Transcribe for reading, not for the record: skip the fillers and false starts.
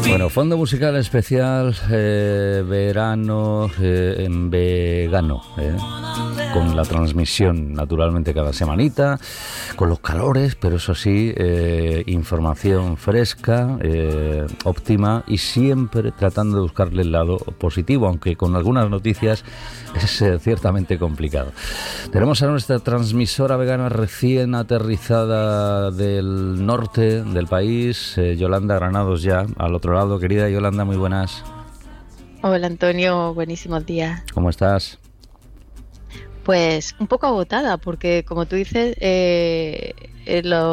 Bueno, fondo musical especial, verano en vegano, con la transmisión naturalmente cada semanita, con los calores, pero eso sí, información fresca, óptima y siempre tratando de buscarle el lado positivo, aunque con algunas noticias es ciertamente complicado. Tenemos a nuestra transmisora vegana recién aterrizada del norte del país, Yolanda Granados, ya al otro lado. Querida Yolanda, muy buenas. Hola Antonio, buenísimos días. ¿Cómo estás? Pues un poco agotada porque como tú dices,